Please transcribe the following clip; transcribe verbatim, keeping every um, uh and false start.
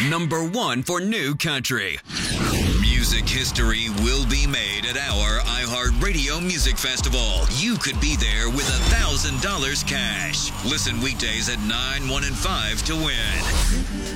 number one for new country. Music history will be made at our iHeartRadio Music Festival. You could be there with one thousand dollars cash. Listen weekdays at nine, one, and five to win.